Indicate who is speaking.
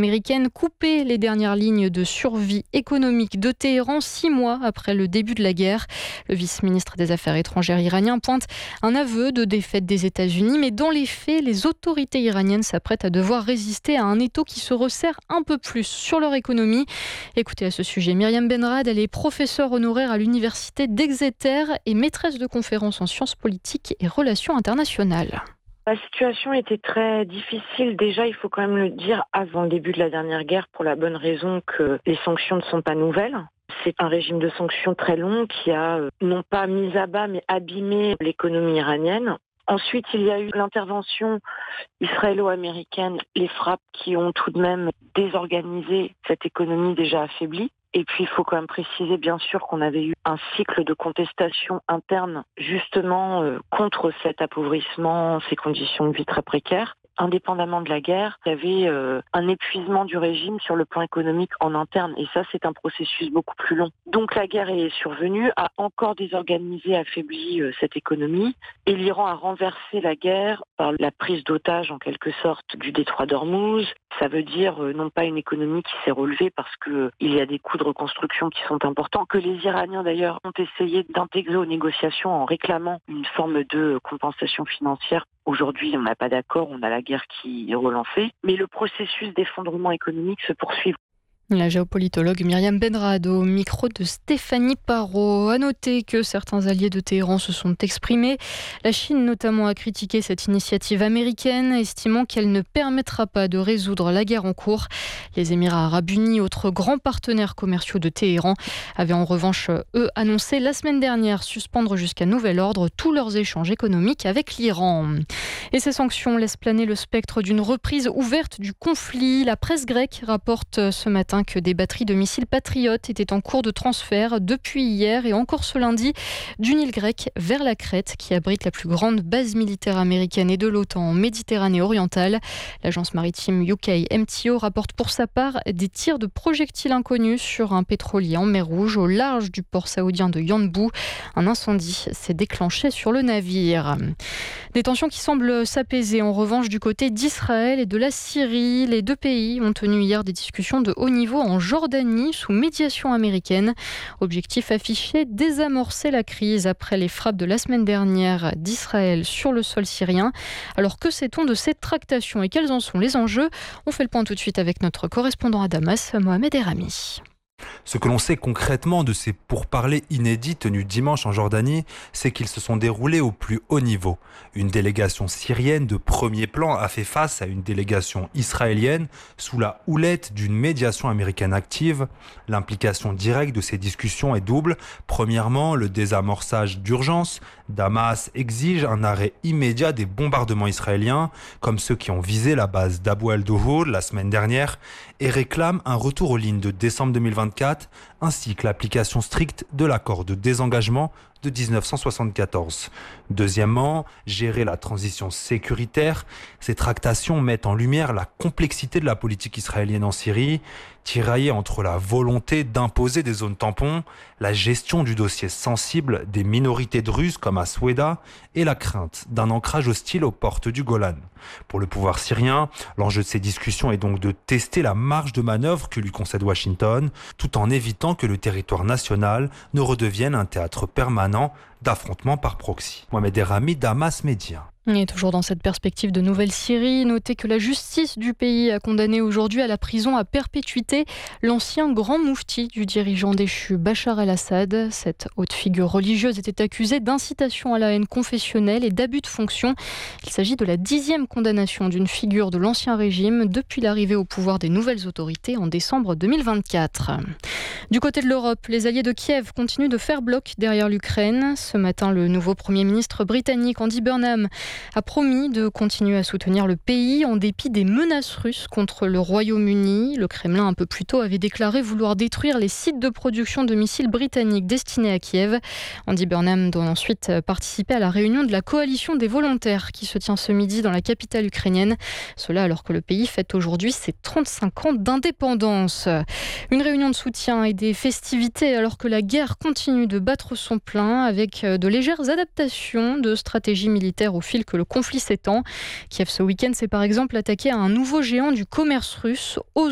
Speaker 1: américaine couper les dernières lignes de survie économique de Téhéran 6 mois après le début de la guerre. Le vice-ministre des Affaires étrangères iranien pointe un aveu de défaite des États-Unis, mais dans les faits, les autorités iraniennes s'apprêtent à devoir résister à un étau qui se resserre un peu plus sur leur économie. Écoutez à ce sujet Myriam Benrad, elle est professeure honoraire à l'université d'Exeter et maîtresse de conférences en sciences politiques et relations internationales.
Speaker 2: La situation était très difficile. Déjà, il faut quand même le dire, avant le début de la dernière guerre, pour la bonne raison que les sanctions ne sont pas nouvelles. C'est un régime de sanctions très long qui a non pas mis à bas, mais abîmé l'économie iranienne. Ensuite, il y a eu l'intervention israélo-américaine, les frappes qui ont tout de même désorganisé cette économie déjà affaiblie. Et puis, il faut quand même préciser, bien sûr, qu'on avait eu un cycle de contestation interne, justement, contre cet appauvrissement, ces conditions de vie très précaires. Indépendamment de la guerre, il y avait un épuisement du régime sur le plan économique en interne. Et ça, c'est un processus beaucoup plus long. Donc la guerre est survenue, a encore désorganisé, affaibli cette économie. Et l'Iran a renversé la guerre par la prise d'otage, en quelque sorte, du détroit d'Ormuz. Ça veut dire non pas une économie qui s'est relevée parce qu'il y a des coûts de reconstruction qui sont importants, que les Iraniens d'ailleurs ont essayé d'intégrer aux négociations en réclamant une forme de compensation financière. Aujourd'hui, on n'a pas d'accord, on a la guerre qui est relancée, mais le processus d'effondrement économique se poursuit.
Speaker 1: La géopolitologue Myriam Benrad au micro de Stéphanie Parot. À noter que certains alliés de Téhéran se sont exprimés. La Chine notamment a critiqué cette initiative américaine, estimant qu'elle ne permettra pas de résoudre la guerre en cours. Les Émirats arabes unis, autres grands partenaires commerciaux de Téhéran, avaient en revanche, eux, annoncé la semaine dernière suspendre jusqu'à nouvel ordre tous leurs échanges économiques avec l'Iran. Et ces sanctions laissent planer le spectre d'une reprise ouverte du conflit. La presse grecque rapporte ce matin que des batteries de missiles Patriot étaient en cours de transfert depuis hier et encore ce lundi d'une île grecque vers la Crète qui abrite la plus grande base militaire américaine et de l'OTAN en Méditerranée orientale. L'agence maritime UK MTO rapporte pour sa part des tirs de projectiles inconnus sur un pétrolier en mer Rouge au large du port saoudien de Yanbu. Un incendie s'est déclenché sur le navire. Des tensions qui semblent s'apaiser en revanche du côté d'Israël et de la Syrie. Les deux pays ont tenu hier des discussions de haut niveau en Jordanie sous médiation américaine. Objectif affiché, désamorcer la crise après les frappes de la semaine dernière d'Israël sur le sol syrien. Alors que sait-on de cette tractation et quels en sont les enjeux ? On fait le point tout de suite avec notre correspondant à Damas, Mohamed Erami.
Speaker 3: Ce que l'on sait concrètement de ces pourparlers inédits tenus dimanche en Jordanie, c'est qu'ils se sont déroulés au plus haut niveau. Une délégation syrienne de premier plan a fait face à une délégation israélienne sous la houlette d'une médiation américaine active. L'implication directe de ces discussions est double. Premièrement, le désamorçage d'urgence. Damas exige un arrêt immédiat des bombardements israéliens, comme ceux qui ont visé la base d'Abu el-Dohour la semaine dernière, et réclame un retour aux lignes de décembre 2024, ainsi que l'application stricte de l'accord de désengagement de 1974. Deuxièmement, gérer la transition sécuritaire. Ces tractations mettent en lumière la complexité de la politique israélienne en Syrie, tiraillée entre la volonté d'imposer des zones tampons, la gestion du dossier sensible des minorités druzes comme à Soueda et la crainte d'un ancrage hostile aux portes du Golan. Pour le pouvoir syrien, l'enjeu de ces discussions est donc de tester la marge de manœuvre que lui concède Washington, tout en évitant que le territoire national ne redevienne un théâtre permanent d'affrontements par proxy. Mohamed Erami, Damas Média.
Speaker 1: Et toujours dans cette perspective de Nouvelle-Syrie, notez que la justice du pays a condamné aujourd'hui à la prison à perpétuité l'ancien grand moufti du dirigeant déchu Bachar el-Assad. Cette haute figure religieuse était accusée d'incitation à la haine confessionnelle et d'abus de fonction. Il s'agit de la 10e condamnation d'une figure de l'ancien régime depuis l'arrivée au pouvoir des nouvelles autorités en décembre 2024. Du côté de l'Europe, les alliés de Kiev continuent de faire bloc derrière l'Ukraine. Ce matin, le nouveau Premier ministre britannique Andy Burnham a promis de continuer à soutenir le pays en dépit des menaces russes contre le Royaume-Uni. Le Kremlin, un peu plus tôt, avait déclaré vouloir détruire les sites de production de missiles britanniques destinés à Kiev. Andy Burnham doit ensuite participer à la réunion de la coalition des volontaires qui se tient ce midi dans la capitale ukrainienne. Cela alors que le pays fête aujourd'hui ses 35 ans d'indépendance. Une réunion de soutien et des festivités alors que la guerre continue de battre son plein avec de légères adaptations de stratégie militaire au fil que le conflit s'étend. Kiev ce week-end s'est par exemple attaqué à un nouveau géant du commerce russe,